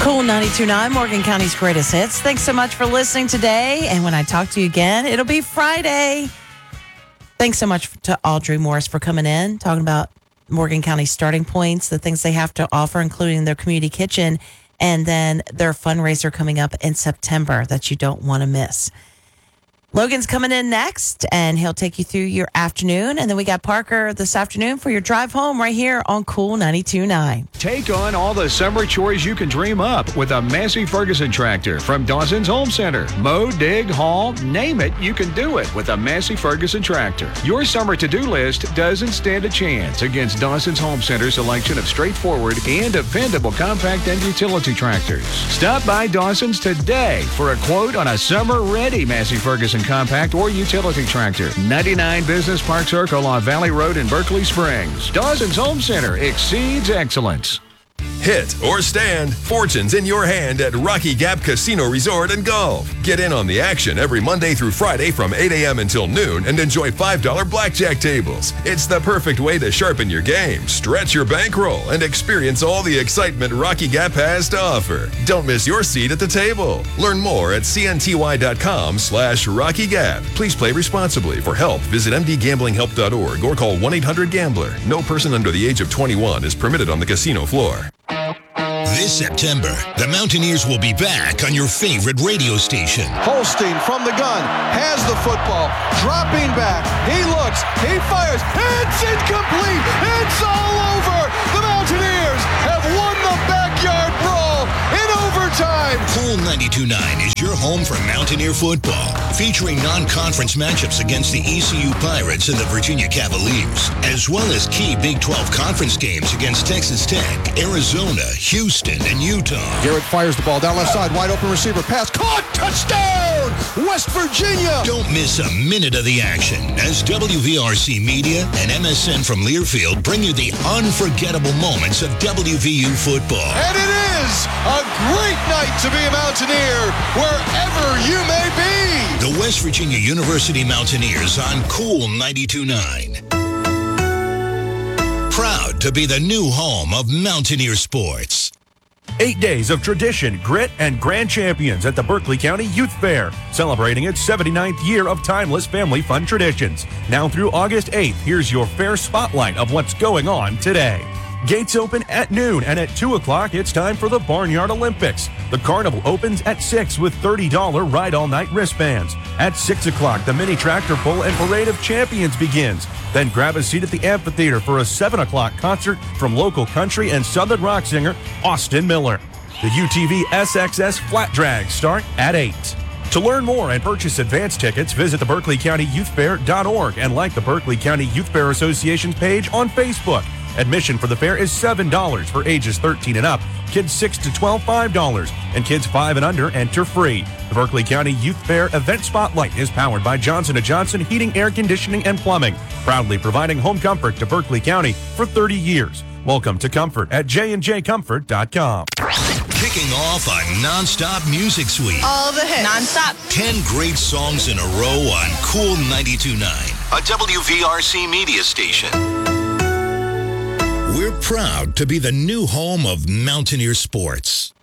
Cool 92.9, Morgan County's greatest hits. Thanks so much for listening today. And when I talk to you again, it'll be Friday. Thanks so much to Audrey Morris for coming in, talking about Morgan County starting points, the things they have to offer, including their community kitchen, and then their fundraiser coming up in September that you don't want to miss. Logan's coming in next, and he'll take you through your afternoon. And then we got Parker this afternoon for your drive home right here on Cool 92.9. Take on all the summer chores you can dream up with a Massey Ferguson tractor from Dawson's Home Center. Mow, dig, haul, name it, you can do it with a Massey Ferguson tractor. Your summer to-do list doesn't stand a chance against Dawson's Home Center's selection of straightforward and dependable compact and utility tractors. Stop by Dawson's today for a quote on a summer-ready Massey Ferguson compact or utility tractor. 99 Business Park Circle on Valley Road in Berkeley Springs. Dawson's Home Center exceeds excellence. Hit or stand, fortunes in your hand at Rocky Gap Casino Resort and Golf. Get in on the action every Monday through Friday from 8 a.m. until noon and enjoy $5 blackjack tables. It's the perfect way to sharpen your game, stretch your bankroll, and experience all the excitement Rocky Gap has to offer. Don't miss your seat at the table. Learn more at cnty.com/Rocky Gap. Please play responsibly. For help, visit mdgamblinghelp.org or call 1-800-GAMBLER. No person under the age of 21 is permitted on the casino floor. This September, the Mountaineers will be back on your favorite radio station. Holstein from the gun, has the football, dropping back, he looks, he fires, it's incomplete, it's all over! The Mountaineers have won the backyard brawl in overtime! Cool 92.9 is your home for Mountaineer football, featuring non-conference matchups against the ECU Pirates and the Virginia Cavaliers, as well as key Big 12 conference games against Texas Tech, Arizona, Houston, and Utah. Garrett fires the ball down left side, wide open receiver, pass, caught, touchdown! West Virginia! Don't miss a minute of the action as WVRC Media and MSN from Learfield bring you the unforgettable moments of WVU football. And it is a great night to be a Mountaineer, wherever you may be! The West Virginia University Mountaineers on Cool 92.9. Proud to be the new home of Mountaineer sports. 8 days of tradition, grit, and grand champions at the Berkeley County Youth Fair, celebrating its 79th year of timeless family fun traditions. Now through August 8th, here's your fair spotlight of what's going on today. Gates open at noon, and at 2 o'clock, it's time for the Barnyard Olympics. The carnival opens at 6 with $30 ride-all-night wristbands. At 6 o'clock, the mini tractor pull and parade of champions begins. Then grab a seat at the amphitheater for a 7 o'clock concert from local country and southern rock singer Austin Miller. The UTV SXS Flat Drags start at 8. To learn more and purchase advance tickets, visit the BerkeleyCountyYouthFair.org and like the Berkeley County Youth Fair Association's page on Facebook. Admission for the fair is $7 for ages 13 and up, kids 6 to 12, $5, and kids 5 and under enter free. The Berkeley County Youth Fair Event Spotlight is powered by Johnson & Johnson Heating, Air Conditioning, and Plumbing, proudly providing home comfort to Berkeley County for 30 years. Welcome to Comfort at jnjcomfort.com. Kicking off a non-stop music suite. All the hits. Non-stop. 10 great songs in a row on Cool 92.9, a WVRC media station. We're proud to be the new home of Mountaineer sports.